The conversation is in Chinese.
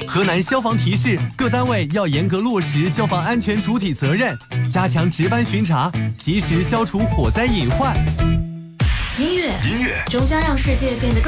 河南消防提示各单位要严格落实消防安全主体责任，加强值班巡查，及时消除火灾隐患。 音乐终将让世界变得更